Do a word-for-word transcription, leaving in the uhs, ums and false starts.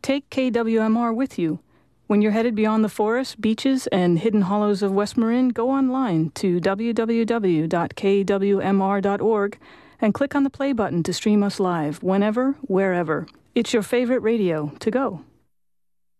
Take K W M R with you. When you're headed beyond the forests, beaches, and hidden hollows of West Marin, go online to w w w dot k w m r dot org and click on the play button to stream us live, whenever, wherever. It's your favorite radio to go.